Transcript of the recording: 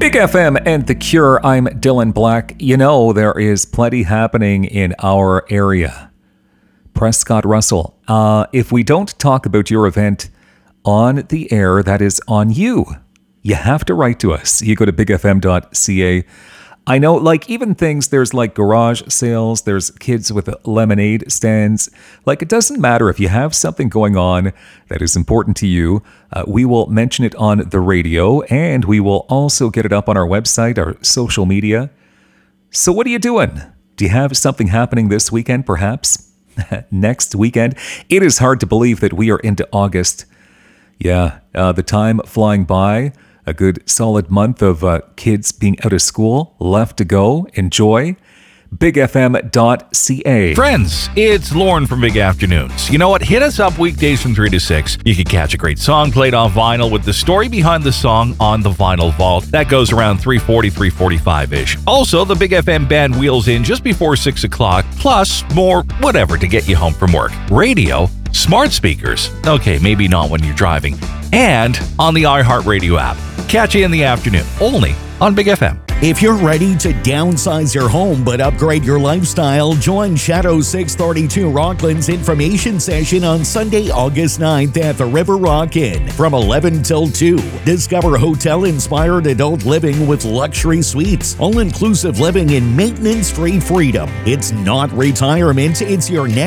Big FM and The Cure, I'm Dylan Black. You know, there is plenty happening in our area. Prescott Russell, if we don't talk about your event on the air, that is on you. You have to write to us. You go to bigfm.ca. I know, like, even things, there's like garage sales, there's kids with lemonade stands. Like, it doesn't matter if you have something going on that is important to you. We will mention it on the radio, and we will also get it up on our website, our social media. So what are you doing? Do you have something happening this weekend, perhaps? Next weekend? It is hard to believe that we are into August. Yeah, the time flying by. A good solid month of kids being out of school, left to go, enjoy. BigFM.ca. Friends, it's Lauren from Big Afternoons. You know what? Hit us up weekdays from 3 to 6. You can catch a great song played on vinyl with the story behind the song on the Vinyl Vault. That goes around 3:40, 3:45-ish. Also, the Big FM band wheels in just before 6 o'clock, plus more whatever to get you home from work. Radio, smart speakers. Okay, maybe not when you're driving. And on the iHeartRadio app. Catch you in the afternoon, only on Big FM. If you're ready to downsize your home but upgrade your lifestyle, join Shadow 632 Rockland's information session on Sunday, August 9th at the River Rock Inn from 11 till 2. Discover hotel-inspired adult living with luxury suites, all-inclusive living in maintenance-free freedom. It's not retirement, it's your next